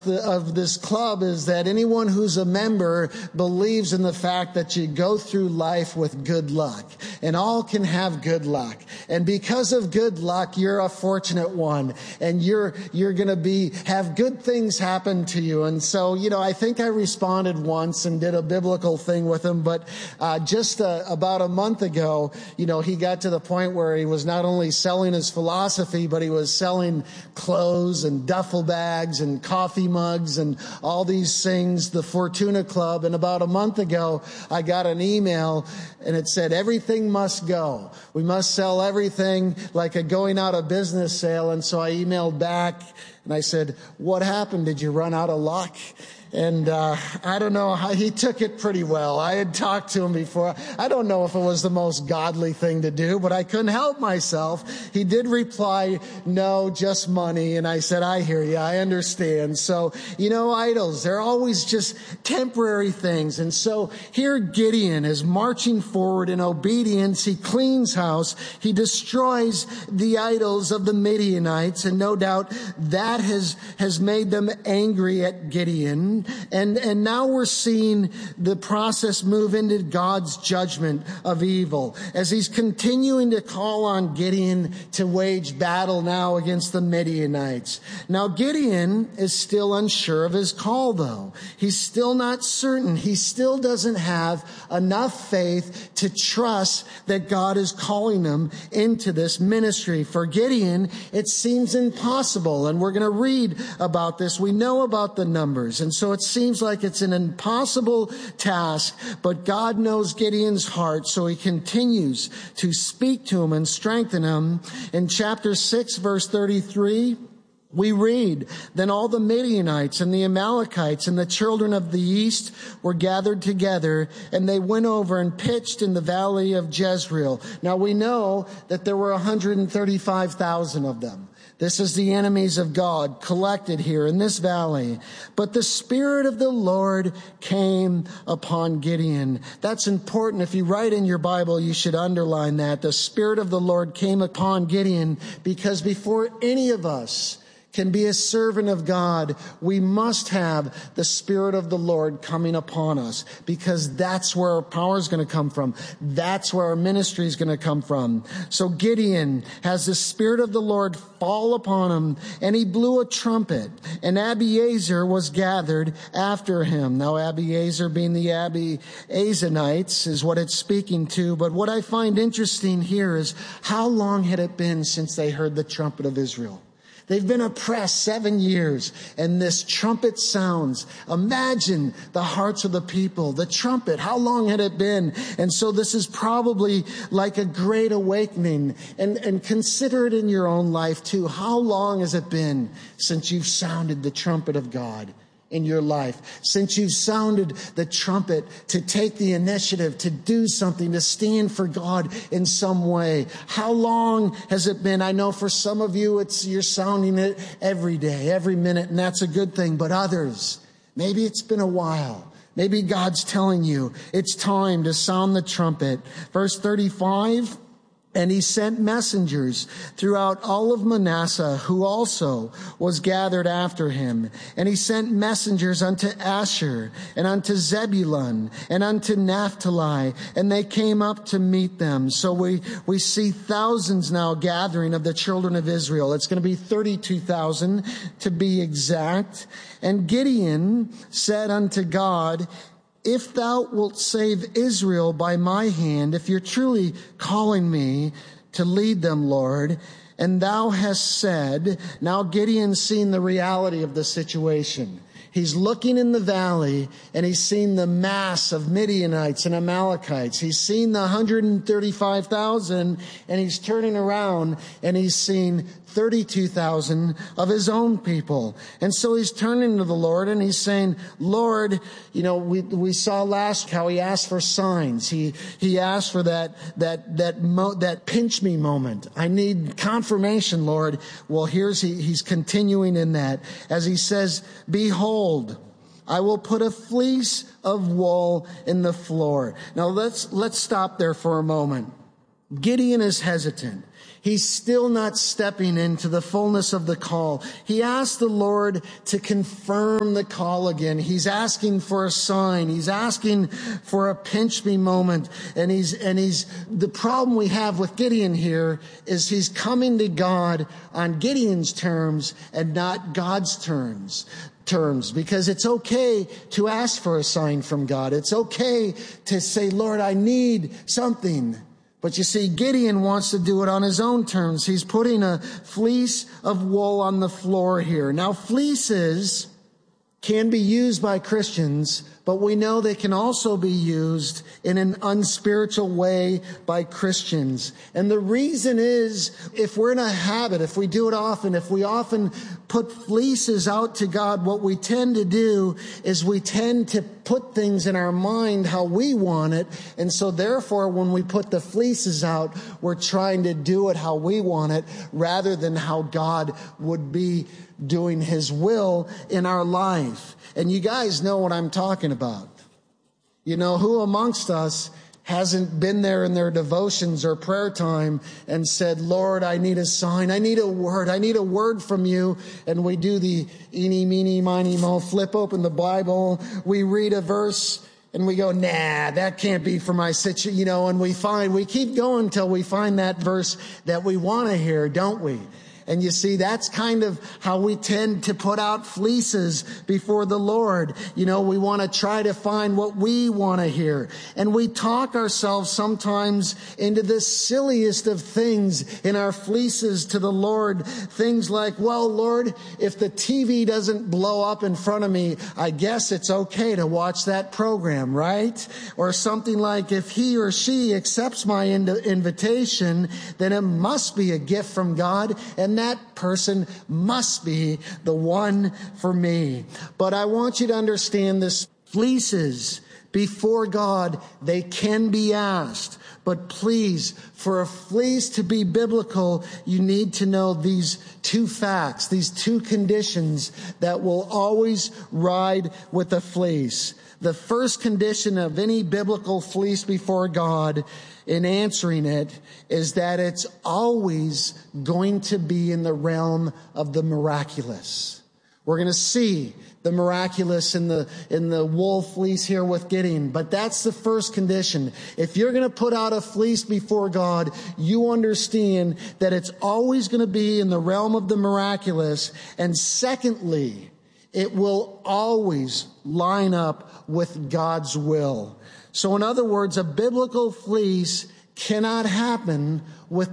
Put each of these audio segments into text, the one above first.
of this club is that anyone who's a member believes in the fact that you go through life with good luck, and all can have good luck. And because of good luck, you're a fortunate one, and you're going to have good things happen to you. And so, I think I responded once and did a biblical thing with him, but just about a month ago, he got to the point where he was not only selling his philosophy, but he was selling clothes and duffel bags and coffee mugs and all these things, the Fortuna Club. And about a month ago, I got an email and it said, everything must go. We must sell everything, like a going out of business sale. And so I emailed back and I said, what happened? Did you run out of luck? And I don't know how he took it pretty well. I had talked to him before. I don't know if it was the most godly thing to do, but I couldn't help myself. He did reply, no, just money. And I said, I hear you. I understand. So, idols, they're always just temporary things. And so here Gideon is marching forward in obedience. He cleans house. He destroys the idols of the Midianites. And no doubt that has made them angry at Gideon. And now we're seeing the process move into God's judgment of evil as he's continuing to call on Gideon to wage battle now against the Midianites. Now Gideon is still unsure of his call, though. He's still not certain. He still doesn't have enough faith to trust that God is calling him into this ministry. For Gideon, it seems impossible. And we're going to read about this. We know about the numbers. And so it seems like it's an impossible task, but God knows Gideon's heart, so he continues to speak to him and strengthen him. In chapter 6, verse 33, we read, then all the Midianites and the Amalekites and the children of the east were gathered together, and they went over and pitched in the valley of Jezreel. Now we know that there were 135,000 of them. This is the enemies of God collected here in this valley. But the Spirit of the Lord came upon Gideon. That's important. If you write in your Bible, you should underline that. The Spirit of the Lord came upon Gideon, because before any of us can be a servant of God, we must have the Spirit of the Lord coming upon us, because that's where our power is going to come from. That's where our ministry is going to come from. So Gideon has the Spirit of the Lord fall upon him, and he blew a trumpet, and Abiezer was gathered after him. Now Abiezer being the Abiezerites is what it's speaking to. But what I find interesting here is how long had it been since they heard the trumpet of Israel? They've been oppressed 7 years, and this trumpet sounds. Imagine the hearts of the people. The trumpet, how long had it been? And so this is probably like a great awakening. And consider it in your own life too. How long has it been since you've sounded the trumpet of God in your life? Since you've sounded the trumpet to take the initiative, to do something, to stand for God in some way? How long has it been? I know for some of you, you're sounding it every day, every minute, and that's a good thing. But others, maybe it's been a while. Maybe God's telling you it's time to sound the trumpet. Verse 35, and he sent messengers throughout all of Manasseh, who also was gathered after him. And he sent messengers unto Asher, and unto Zebulun, and unto Naphtali, and they came up to meet them. So we see thousands now gathering of the children of Israel. It's going to be 32,000 to be exact. And Gideon said unto God, if thou wilt save Israel by my hand, if you're truly calling me to lead them, Lord, and thou hast said, now Gideon's seen the reality of the situation. He's looking in the valley, and he's seen the mass of Midianites and Amalekites. He's seen the 135,000, and he's turning around, and he's seen 32,000 of his own people. And so he's turning to the Lord, and he's saying, Lord, we saw last how he asked for signs. He asked for that pinch me moment. I need confirmation, Lord. Well, he's continuing in that as he says, behold, I will put a fleece of wool in the floor. Now let's stop there for a moment. Gideon is hesitant. He's still not stepping into the fullness of the call. He asked the Lord to confirm the call again. He's asking for a sign. He's asking for a pinch me moment. And the problem we have with Gideon here is he's coming to God on Gideon's terms and not God's terms, because it's okay to ask for a sign from God. It's okay to say, Lord, I need something. But you see, Gideon wants to do it on his own terms. He's putting a fleece of wool on the floor here. Now, fleeces can be used by Christians, but we know they can also be used in an unspiritual way by Christians. And the reason is, if we're in a habit, if we do it often, if we often put fleeces out to God, what we tend to do is we tend to put things in our mind how we want it. And so therefore, when we put the fleeces out, we're trying to do it how we want it rather than how God would be doing his will in our life. And you guys know what I'm talking about. You know, who amongst us hasn't been there in their devotions or prayer time and said, Lord, I need a sign. I need a word from you. And we do the eeny, meeny, miny, mo, flip open the Bible. We read a verse and we go, nah, that can't be for my situation, and we keep going till we find that verse that we want to hear, don't we? And you see, that's kind of how we tend to put out fleeces before the Lord. We want to try to find what we want to hear. And we talk ourselves sometimes into the silliest of things in our fleeces to the Lord. Things like, well, Lord, if the TV doesn't blow up in front of me, I guess it's okay to watch that program, right? Or something like, if he or she accepts my invitation, then it must be a gift from God, and that person must be the one for me. But I want you to understand this. Fleeces before God, they can be asked. But please, for a fleece to be biblical, you need to know these two facts, these two conditions that will always ride with a fleece. The first condition of any biblical fleece before God in answering it is that it's always going to be in the realm of the miraculous. We're going to see the miraculous in the wool fleece here with Gideon, but that's the first condition. If you're going to put out a fleece before God, you understand that it's always going to be in the realm of the miraculous. And secondly, it will always line up with God's will. So in other words, a biblical fleece cannot happen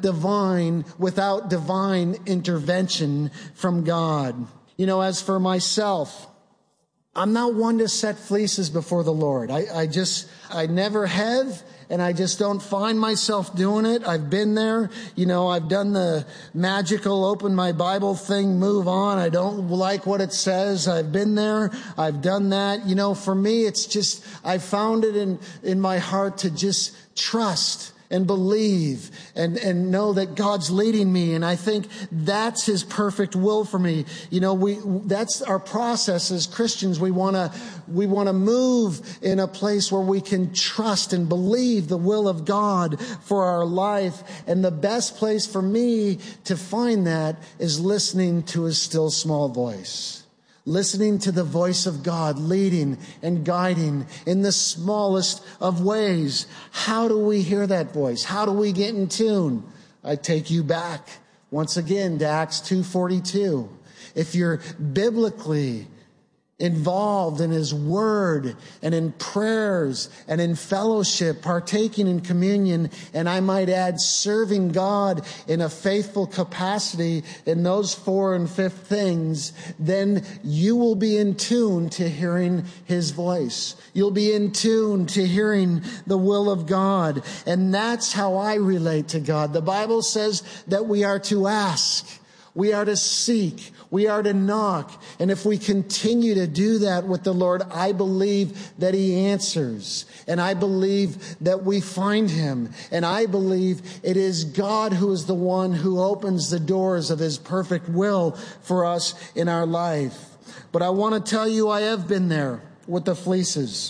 without divine intervention from God. As for myself, I'm not one to set fleeces before the Lord. I never have, and I just don't find myself doing it. I've been there. I've done the magical open my Bible thing, move on. I don't like what it says. I've been there. I've done that. For me, it's just, I found it in my heart to just trust and believe and know that God's leading me. And I think that's his perfect will for me. That's our process as Christians. We want to move in a place where we can trust and believe the will of God for our life. And the best place for me to find that is listening to his still small voice. Listening to the voice of God leading and guiding in the smallest of ways. How do we hear that voice? How do we get in tune? I take you back once again to Acts 2:42. If you're biblically involved in his word and in prayers and in fellowship, partaking in communion, and I might add serving God in a faithful capacity in those 4 and 5 things, then you will be in tune to hearing his voice. You'll be in tune to hearing the will of God. And that's how I relate to God. The Bible says that we are to ask. We are to seek. We are to knock. And if we continue to do that with the Lord, I believe that he answers. And I believe that we find him. And I believe it is God who is the one who opens the doors of his perfect will for us in our life. But I want to tell you, I have been there with the fleeces.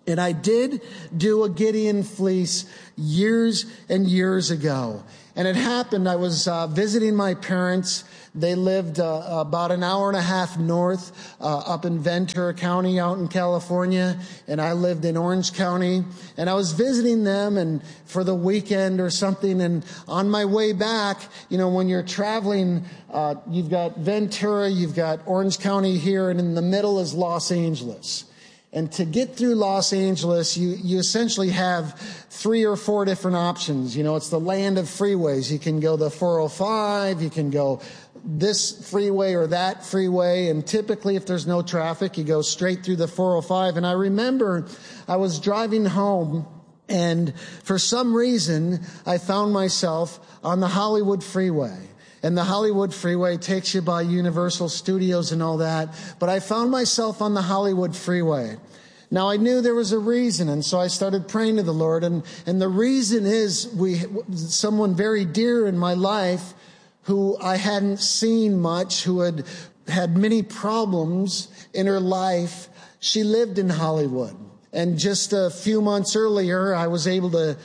And I did do a Gideon fleece years and years ago. And it happened, I was visiting my parents. They lived about an hour and a half north, up in Ventura County out in California. And I lived in Orange County. And I was visiting them and for the weekend or something. And on my way back, when you're traveling, you've got Ventura, you've got Orange County here, and in the middle is Los Angeles. And to get through Los Angeles, you essentially have 3 or 4 different options. It's the land of freeways. You can go the 405, you can go this freeway or that freeway. And typically, if there's no traffic, you go straight through the 405. And I remember I was driving home, and for some reason, I found myself on the Hollywood freeway. And the Hollywood freeway takes you by Universal Studios and all that. But I found myself on the Hollywood freeway. Now, I knew there was a reason, and so I started praying to the Lord. And the reason is someone very dear in my life who I hadn't seen much, who had many problems in her life. She lived in Hollywood. And just a few months earlier, I was able to,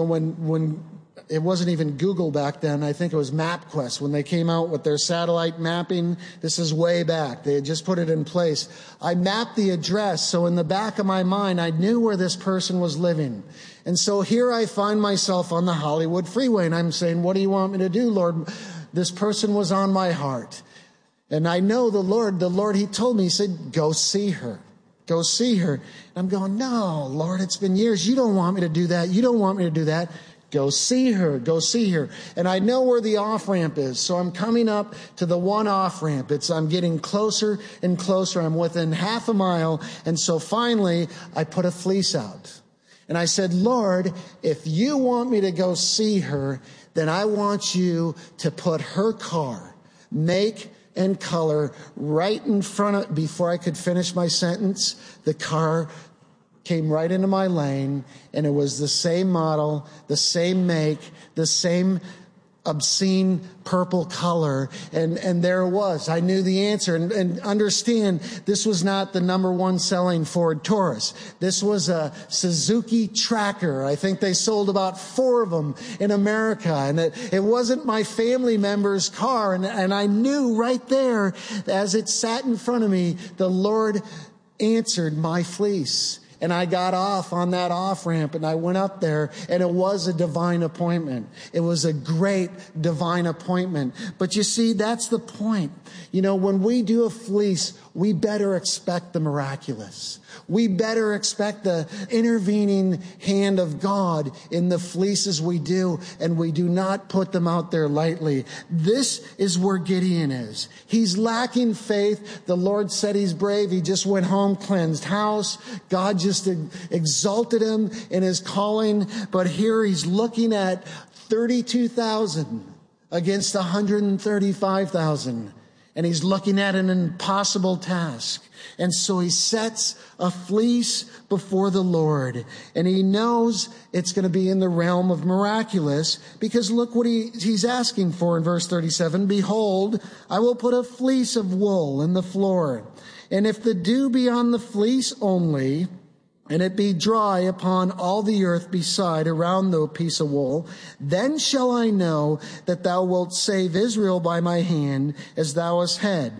when it wasn't even Google back then. I think it was MapQuest when they came out with their satellite mapping. This is way back. They had just put it in place. I mapped the address, so in the back of my mind, I knew where this person was living. And so here I find myself on the Hollywood freeway, and I'm saying, what do you want me to do, Lord? This person was on my heart. And I know the Lord, He told me, He said, go see her. Go see her. And I'm going, no, Lord, it's been years. You don't want me to do that. You don't want me to do that. Go see her. Go see her. And I know where the off-ramp is. So I'm coming up to the one off-ramp. I'm getting closer and closer. I'm within half a mile. And so finally, I put a fleece out. And I said, Lord, if you want me to go see her, then I want you to put her car, make and color, right in front of, before I could finish my sentence, the car came right into my lane, and it was the same model, the same make, the same obscene purple color, and there it was. I knew the answer. And understand, this was not the number 1 selling Ford Taurus. This was a Suzuki Tracker. I think they sold about 4 of them in America, and it wasn't my family member's car. And I knew right there, as it sat in front of me, the Lord answered my fleece. And I got off on that off-ramp, and I went up there, and it was a divine appointment. It was a great divine appointment. But you see, that's the point. When we do a fleece, we better expect the miraculous. We better expect the intervening hand of God in the fleeces we do, and we do not put them out there lightly. This is where Gideon is. He's lacking faith. The Lord said he's brave. He just went home, cleansed house. God just exalted him in his calling. But here he's looking at 32,000 against 135,000. And he's looking at an impossible task. And so he sets a fleece before the Lord. And he knows it's going to be in the realm of miraculous, because look what he's asking for in verse 37. Behold, I will put a fleece of wool in the floor. And if the dew be on the fleece only, and it be dry upon all the earth beside around the piece of wool, then shall I know that thou wilt save Israel by my hand, as thou hast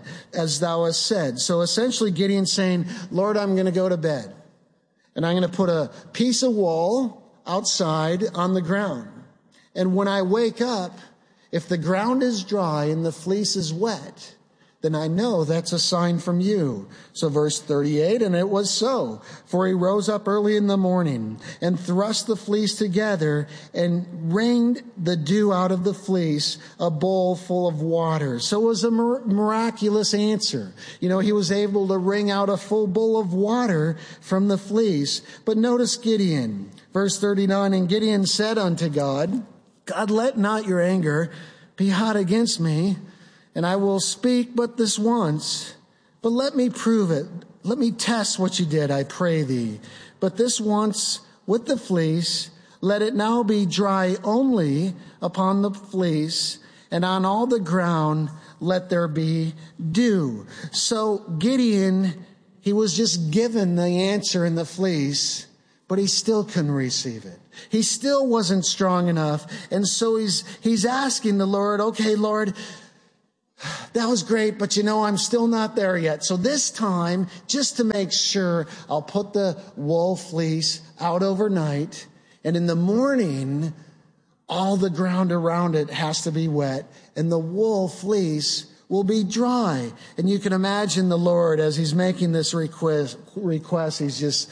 said. So essentially Gideon's saying, Lord, I'm going to go to bed, and I'm going to put a piece of wool outside on the ground. And when I wake up, if the ground is dry and the fleece is wet, then I know that's a sign from you. So verse 38, and it was so. For he rose up early in the morning and thrust the fleece together and wringed the dew out of the fleece, a bowl full of water. So it was a miraculous answer. He was able to wring out a full bowl of water from the fleece. But notice Gideon, verse 39, and Gideon said unto God, God, let not your anger be hot against me, and I will speak but this once. But let me prove it. Let me test what you did, I pray thee. But this once with the fleece, let it now be dry only upon the fleece, and on all the ground let there be dew. So Gideon, he was just given the answer in the fleece, But he still couldn't receive it. He still wasn't strong enough. And so he's asking the Lord, okay, Lord, that was great, but I'm still not there yet. So this time, just to make sure, I'll put the wool fleece out overnight. And in the morning, all the ground around it has to be wet. And the wool fleece will be dry. And you can imagine the Lord as he's making this request, he's just,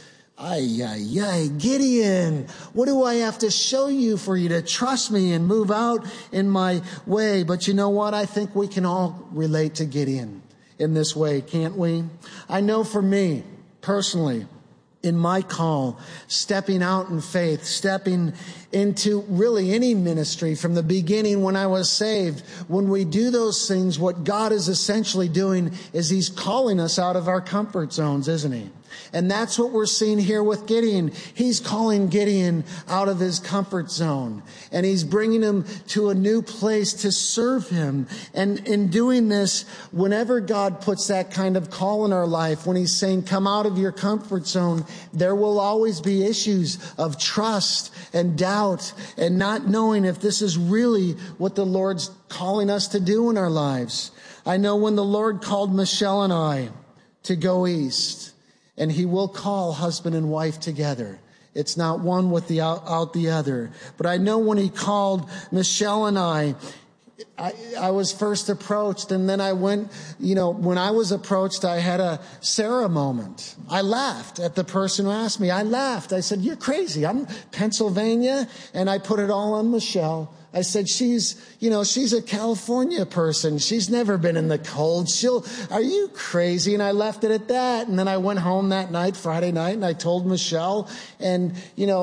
Gideon, what do I have to show you for you to trust me and move out in my way? But you know what? I think we can all relate to Gideon in this way, can't we? I know for me, personally, in my call, stepping out in faith, stepping into really any ministry from the beginning when I was saved, when we do those things, what God is essentially doing is he's calling us out of our comfort zones, isn't he? And that's what we're seeing here with Gideon. He's calling Gideon out of his comfort zone. And he's bringing him to a new place to serve him. And in doing this, whenever God puts that kind of call in our life, when he's saying, come out of your comfort zone, there will always be issues of trust and doubt and not knowing if this is really what the Lord's calling us to do in our lives. I know when the Lord called Michelle and I to go east, and he will call husband and wife together. It's not one without the other. But I know when he called Michelle and I was first approached, and then I went, when I was approached, I had a Sarah moment. I laughed at the person who asked me. I laughed. I said, you're crazy. I'm Pennsylvania, and I put it all on Michelle. I said, she's a California person. She's never been in the cold. Are you crazy? And I left it at that. And then I went home that night, Friday night, and I told Michelle. And,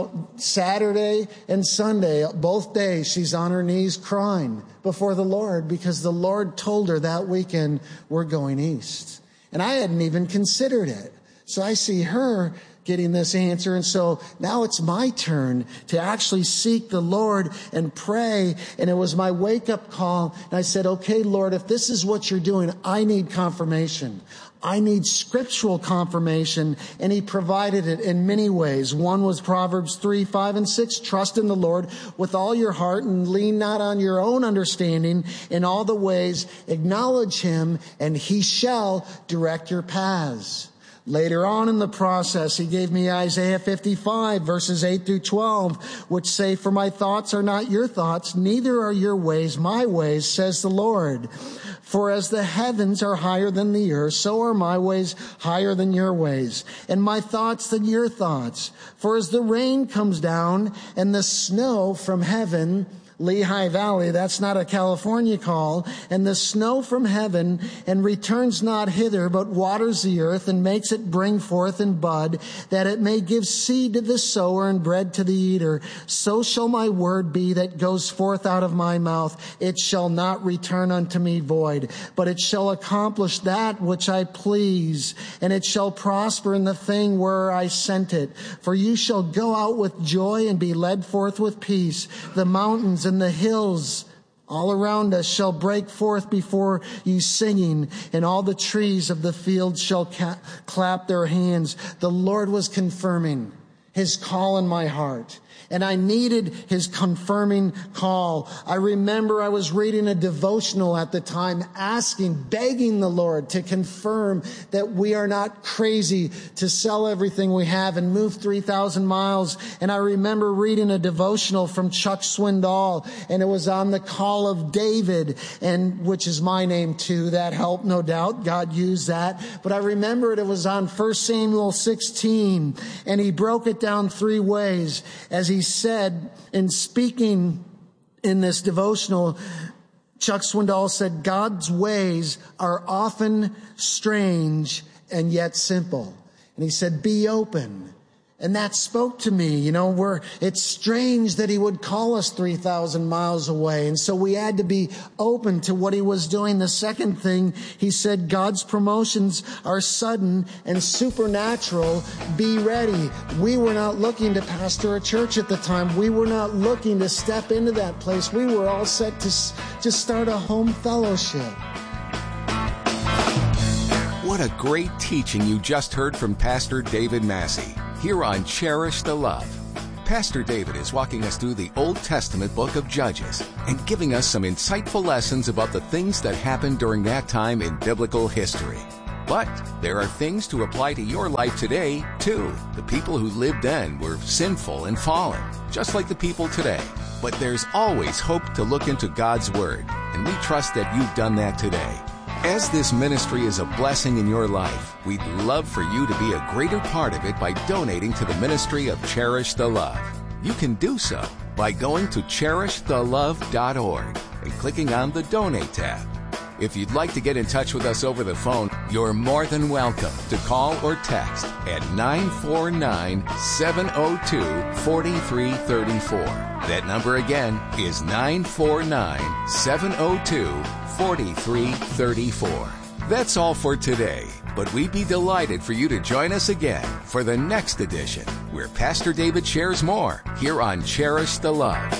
Saturday and Sunday, both days, she's on her knees crying before the Lord because the Lord told her that weekend, we're going east. And I hadn't even considered it. So I see her getting this answer. And so now it's my turn to actually seek the Lord and pray. And it was my wake-up call. And I said, okay, Lord, if this is what you're doing, I need confirmation. I need scriptural confirmation. And he provided it in many ways. One was Proverbs 3, 5, and 6. Trust in the Lord with all your heart and lean not on your own understanding. In all the ways, acknowledge him, and he shall direct your paths. Later on in the process, he gave me Isaiah 55, verses 8 through 12, which say, for my thoughts are not your thoughts, neither are your ways my ways, says the Lord. For as the heavens are higher than the earth, so are my ways higher than your ways, and my thoughts than your thoughts. For as the rain comes down and the snow from heaven, Lehigh Valley, that's not a California call, and the snow from heaven, and returns not hither, but waters the earth, and makes it bring forth and bud, that it may give seed to the sower and bread to the eater. So shall my word be that goes forth out of my mouth. It shall not return unto me void, but it shall accomplish that which I please, and it shall prosper in the thing where I sent it. For you shall go out with joy and be led forth with peace. The mountains and the hills all around us shall break forth before you singing, and all the trees of the field shall clap their hands. The Lord was confirming his call in my heart, and I needed his confirming call. I remember I was reading a devotional at the time, begging the Lord to confirm that we are not crazy to sell everything we have and move 3,000 miles. And I remember reading a devotional from Chuck Swindoll, and it was on the call of David, and which is my name too. That helped, no doubt. God used that. But I remember it was on 1 Samuel 16, and he broke it down 3 ways. As he said in speaking in this devotional, Chuck Swindoll said, God's ways are often strange and yet simple. And he said, be open. And that spoke to me, it's strange that he would call us 3,000 miles away. And so we had to be open to what he was doing. The second thing, he said, God's promotions are sudden and supernatural. Be ready. We were not looking to pastor a church at the time. We were not looking to step into that place. We were all set to just start a home fellowship. What What a great teaching you just heard from Pastor David Massey here on Cherish the Love. Pastor David is walking us through the Old Testament book of Judges and giving us some insightful lessons about the things that happened during that time in biblical history. But there are things to apply to your life today, too. The people who lived then were sinful and fallen, just like the people today. But there's always hope to look into God's Word, and we trust that you've done that today. As this ministry is a blessing in your life, we'd love for you to be a greater part of it by donating to the ministry of Cherish the Love. You can do so by going to CherishTheLove.org and clicking on the Donate tab. If you'd like to get in touch with us over the phone, you're more than welcome to call or text at 949-702-4334. That number again is 949-702-4334. That's all for today, but we'd be delighted for you to join us again for the next edition, where Pastor David shares more here on Cherish the Love.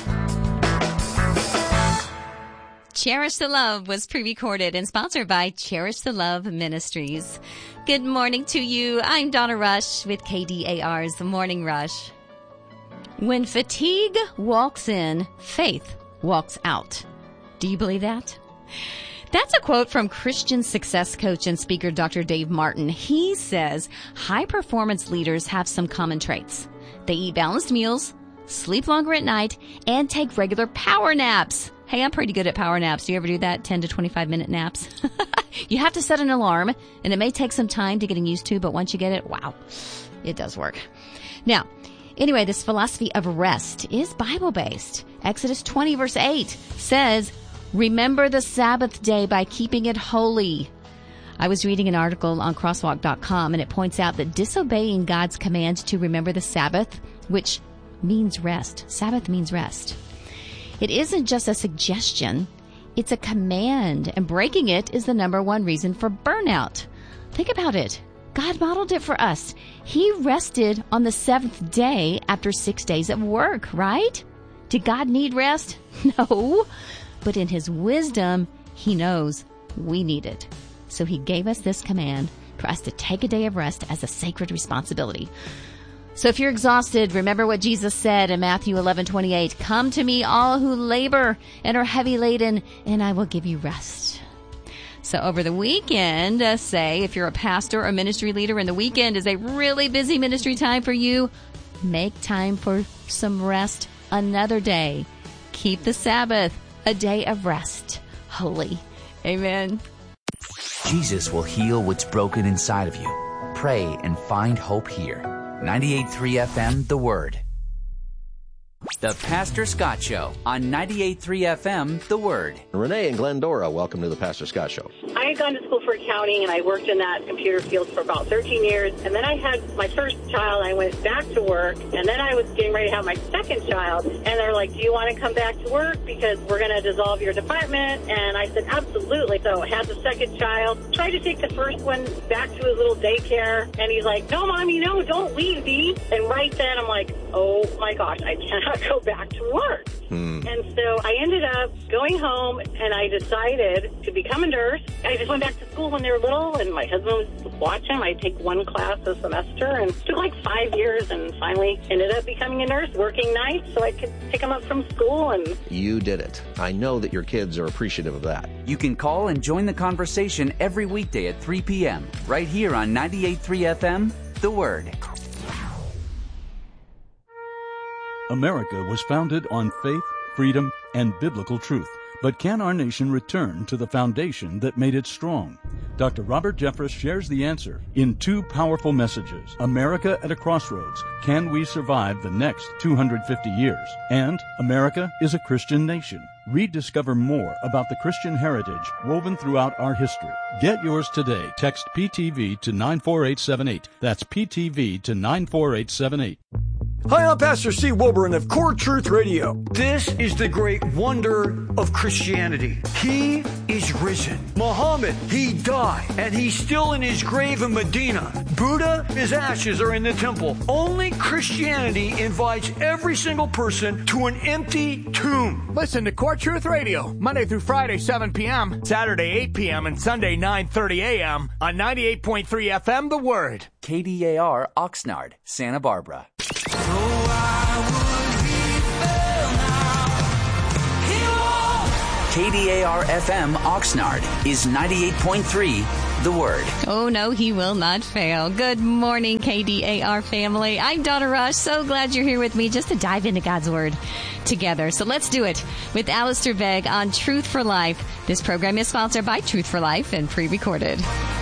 Cherish the Love was pre-recorded and sponsored by Cherish the Love Ministries. Good morning to you. I'm Donna Rush with KDAR's Morning Rush. When fatigue walks in, faith walks out. Do you believe that? That's a quote from Christian success coach and speaker Dr. Dave Martin. He says high-performance leaders have some common traits. They eat balanced meals, sleep longer at night, and take regular power naps. Hey, I'm pretty good at power naps. Do you ever do that? 10 to 25-minute naps? You have to set an alarm, and it may take some time to getting used to, but once you get it, wow, it does work. Now, anyway, this philosophy of rest is Bible-based. Exodus 20, verse 8 says, "Remember the Sabbath day by keeping it holy." I was reading an article on crosswalk.com, and it points out that disobeying God's command to remember the Sabbath, which means rest. Sabbath means rest. It isn't just a suggestion, it's a command, and breaking it is the number one reason for burnout. Think about it. God modeled it for us. He rested on the seventh day after 6 days of work, right? Did God need rest? No. But in His wisdom, He knows we need it. So He gave us this command for us to take a day of rest as a sacred responsibility. So if you're exhausted, remember what Jesus said in Matthew 11:28. "Come to me, all who labor and are heavy laden, and I will give you rest." So over the weekend, say if you're a pastor or ministry leader and the weekend is a really busy ministry time for you, make time for some rest another day. Keep the Sabbath, a day of rest, holy. Amen. Jesus will heal what's broken inside of you. Pray and find hope here. 98.3 FM, The Word. The Pastor Scott Show on 98.3 FM, The Word. Renee and Glendora, welcome to the Pastor Scott Show. I had gone to school for accounting, and I worked in that computer field for about 13 years. And then I had my first child. I went back to work, and then I was getting ready to have my second child. And they're like, "Do you want to come back to work? Because we're going to dissolve your department." And I said, "Absolutely." So I had the second child. Tried to take the first one back to his little daycare. And he's like, "No, Mommy, no, don't leave, Dee." And right then, I'm like, oh, my gosh, I cannot go back to work. And so I ended up going home, and I decided to become a nurse. I just went back to school when they were little, and my husband was watching. I take one class a semester, and it took like 5 years, and finally ended up becoming a nurse, working nights so I could pick them up from school. And You did it. I know that your kids are appreciative of that. You can call and join the conversation every weekday at 3 p.m. right here on 98.3 FM, The Word. America was founded on faith, freedom, and biblical truth. But can our nation return to the foundation that made it strong? Dr. Robert Jeffress shares the answer in two powerful messages. America at a Crossroads. Can we survive the next 250 years? And America is a Christian nation. Rediscover more about the Christian heritage woven throughout our history. Get yours today. Text PTV to 94878. That's PTV to 94878. Hi, I'm Pastor Steve Wilburn of Core Truth Radio. This is the great wonder of Christianity. He is risen. Muhammad, he died, and he's still in his grave in Medina. Buddha, his ashes are in the temple. Only Christianity invites every single person to an empty tomb. Listen to Core Truth Radio, Monday through Friday, 7 p.m., Saturday, 8 p.m., and Sunday, 9:30 a.m. on 98.3 FM, The Word. KDAR, Oxnard, Santa Barbara. KDAR FM Oxnard is 98.3 The Word. Oh, no, he will not fail. Good morning, KDAR family. I'm Donna Rush. So glad you're here with me just to dive into God's Word together. So let's do it with Alistair Begg on Truth for Life. This program is sponsored by Truth for Life and pre-recorded.